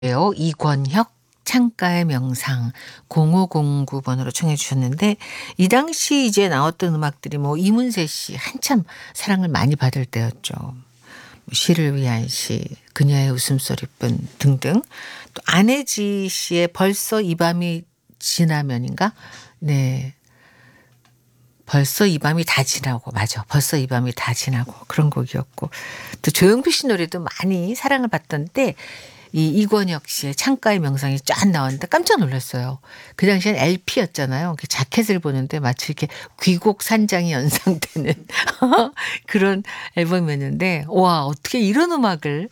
예요. 이권혁 창가의 명상 0509번으로 청해 주셨는데 이 당시 이제 나왔던 음악들이 뭐 이문세 씨 한참 사랑을 많이 받을 때였죠. 뭐 시를 위한 시, 그녀의 웃음소리뿐 등등. 또 안혜지 씨의 벌써 이 밤이 지나면인가? 네. 벌써 이 밤이 다 지나고 맞아. 벌써 이 밤이 다 지나고 그런 곡이었고 또 조용필 씨 노래도 많이 사랑을 받던 때 이 이권혁 씨의 창가의 명상이 쫙 나왔는데 깜짝 놀랐어요. 그 당시엔 LP였잖아요. 그 자켓을 보는데 마치 이렇게 귀곡 산장이 연상되는 그런 앨범이었는데 와 어떻게 이런 음악을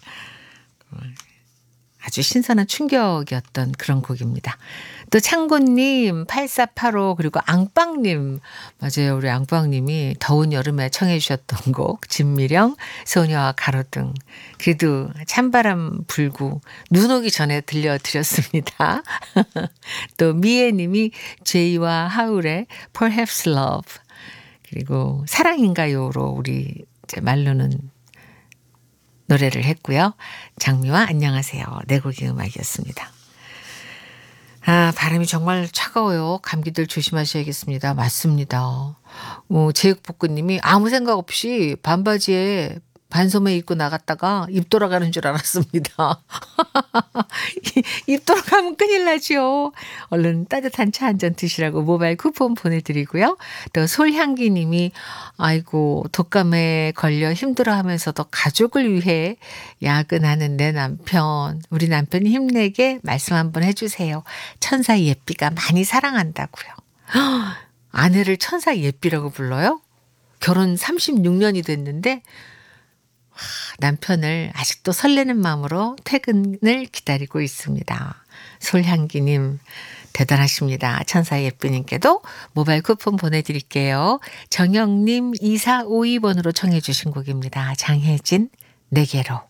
아주 신선한 충격이었던 그런 곡입니다. 또 창곤님, 8485 그리고 앙빵님 맞아요. 우리 앙빵님이 더운 여름에 청해 주셨던 곡 진미령, 소녀와 가로등 그래도 찬바람 불고 눈 오기 전에 들려드렸습니다. 또 미애님이 제이와 하울의 Perhaps Love 그리고 사랑인가요로 우리 이제 말로는 노래를 했고요. 장미와 안녕하세요. 네 곡의 음악이었습니다. 아, 바람이 정말 차가워요. 감기들 조심하셔야겠습니다. 맞습니다. 제육볶음님이 아무 생각 없이 반바지에 반소매 입고 나갔다가 입 돌아가는 줄 알았습니다. 입 돌아가면 큰일 나죠. 얼른 따뜻한 차 한 잔 드시라고 모바일 쿠폰 보내드리고요. 또 솔향기님이 아이고 독감에 걸려 힘들어하면서도 가족을 위해 야근하는 내 남편 우리 남편이 힘내게 말씀 한번 해주세요. 천사 예삐가 많이 사랑한다고요. 아내를 천사 예삐라고 불러요? 결혼 36년이 됐는데 남편을 아직도 설레는 마음으로 퇴근을 기다리고 있습니다. 솔향기님 대단하십니다. 천사 예쁘님께도 모바일 쿠폰 보내드릴게요. 정영님 2452번으로 청해 주신 곡입니다. 장혜진 내게로.